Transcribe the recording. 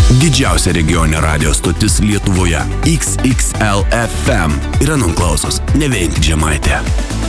Didžiausia regioninė radio stotis Lietuvoje. XXL FM. Ir anonklausos, ne vien tik Žemaitė.